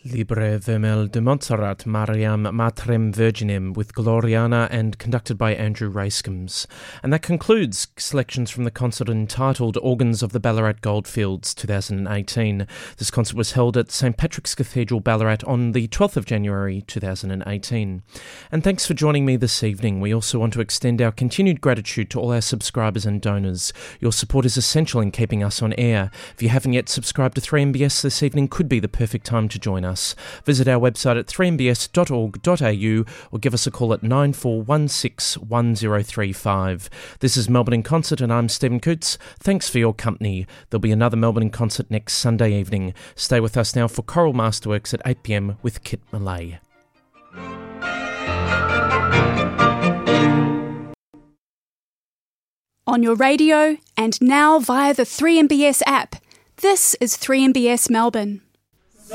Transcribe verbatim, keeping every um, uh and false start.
Libre Vermel de Montserrat Mariam Matrem Virginem with Gloriana and conducted by Andrew Raskams. And that concludes selections from the concert entitled Organs of the Ballarat Goldfields twenty eighteen. This concert was held at Saint Patrick's Cathedral, Ballarat on the twelfth of January twenty eighteen. And thanks for joining me this evening. We also want to extend our continued gratitude to all our subscribers and donors. Your support is essential in keeping us on air. If you haven't yet subscribed to three M B S this evening, could be the perfect time to join us. Visit our website at three m b s dot org dot a u or give us a call at nine four one six one zero three five. This is Melbourne in Concert and I'm Stephen Coots. Thanks for your company. There'll be another Melbourne in Concert next Sunday evening. Stay with us now for Choral Masterworks at eight p m with Kit Malay. On your radio and now via the three M B S app. This is three M B S Melbourne.